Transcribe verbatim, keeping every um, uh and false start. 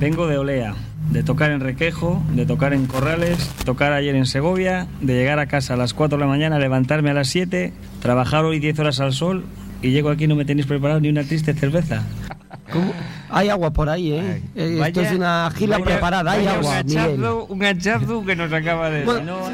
Vengo de Olea, de tocar en Requejo, de tocar en Corrales, tocar ayer en Segovia, de llegar a casa a las cuatro de la mañana, levantarme a las siete, trabajar hoy diez horas al sol y llego aquí y no me tenéis preparado ni una triste cerveza. ¿Cómo? Hay agua por ahí, ¿eh? Ay, Esto vaya, es una gila vaya, preparada, hay agua, un hachazo, un hachazo que nos acaba de... Bueno,